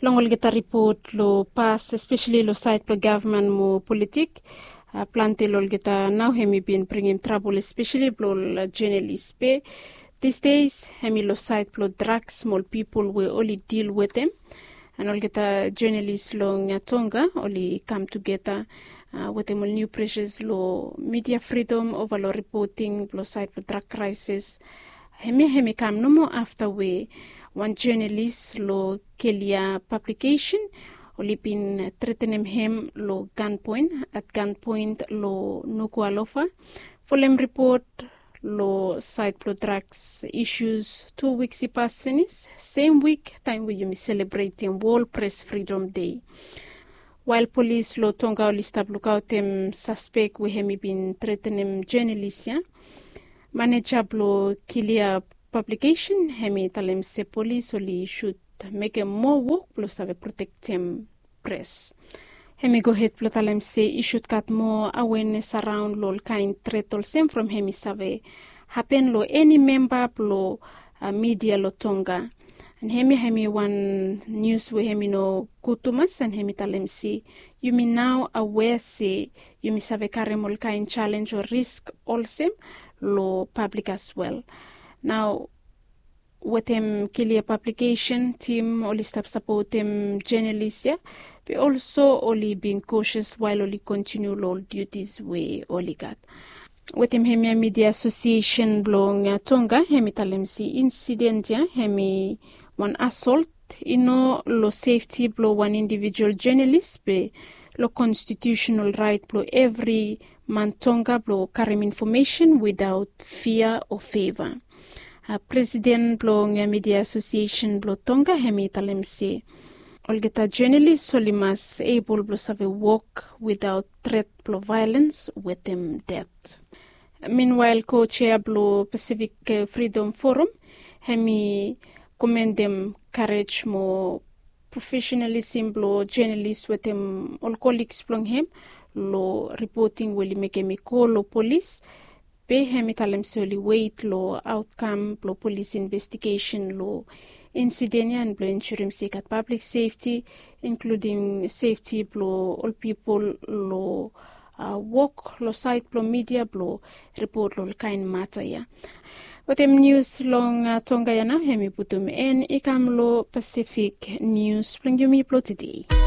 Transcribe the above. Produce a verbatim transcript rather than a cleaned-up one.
Longol geta report lo pass, especially lo side pro government mo politik. Uh, plante lol geta now hemi been bringing trouble, especially lo journalists pe. These days, hemi lo side pro drugs, small people will only deal with them. And all geta journalists lo ngatonga only come together uh, with them new pressures lo media freedom over lo reporting lo side pro drug crisis. Hemi hemi come no more after we one journalist lo Kelia publication only been threatening him lo gunpoint at gunpoint lo Nukualofa for them report lo side pro drugs issues two weeks past finish same week time we you celebrating World Press Freedom Day. While police lo tonga only stop look out them suspect we hemi been threatening journalists ya manager lo Kelia publication hemi talem se police only should make a more work plus have protect him press. Hemi go ahead plus talem se you should got more awareness around lo kind threat all same from hemi save happen lo any member lo uh, media lo tonga and hemi hemi one news we hemi no kutumas and hemi talem se you mean now aware se you mi save carry all kind challenge or risk all same lo public as well. Now, with them Kelia publication team only stop support them journalists, yeah, but also only being cautious while only continue all duties we only got. With them Hemi Media Association blowing Tonga, Hemi talem si incident, yeah, Hemi one assault, you know, lo safety blow one individual journalist, be lo constitutional right blow every man Tonga blow carry information without fear or favor. Uh, President blow Media Association blow Tonga hemi talem se olgeta journalists only must able blow have a work without threat blow violence with them death. Meanwhile, co-chair blow Pacific uh, Freedom Forum hemi commend them courage more professionalism blow journalists with them all colleagues blow him lo reporting will make me call lo police pe hemi talem soli wait lo outcome lo police investigation lo incident and lo ensuring sekat public safety including safety blo all people lo uh, work lo site blo media blo report lo kind matter ya Otem news long uh, tonga yana hemi putum en ikam lo Pacific News bring you me plo today.